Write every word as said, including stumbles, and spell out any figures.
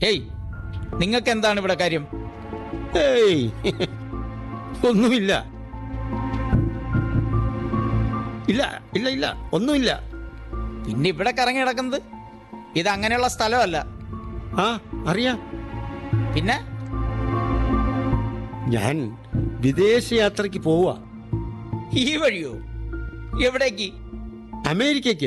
ഏയ്, നിങ്ങൾക്ക് എന്താണ് ഇവിടെ കാര്യം? ഏയ് ഒന്നുമില്ല, ഇല്ല ഇല്ല ഇല്ല ഒന്നുമില്ല. പിന്നെ ഇവിടെ കറങ്ങി കിടക്കുന്നത് ഇത് അങ്ങനെയുള്ള സ്ഥലമല്ല. ആ അറിയാം, പിന്നെ ഞാൻ വിദേശയാത്രയ്ക്ക് പോവാ. ഈ വഴിയോ? എവിടേക്ക്? അമേരിക്കയ്ക്ക്.